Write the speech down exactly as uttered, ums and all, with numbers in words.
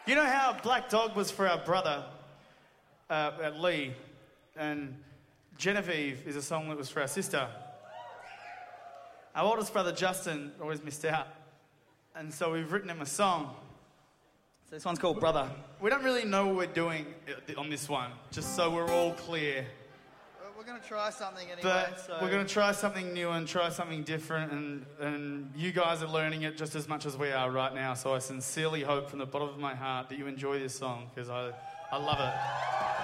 You know how Black Dog was for our brother, uh, uh, Lee, and Genevieve is a song that was for our sister. Our oldest brother, Justin, always missed out. And so we've written him a song. So this one's called Brother. We don't really know what we're doing on this one, just so we're all clear. We're going to try something anyway. But so. we're going to try something new and try something different, and, and you guys are learning it just as much as we are right now. So I sincerely hope from the bottom of my heart that you enjoy this song, because I, I love it.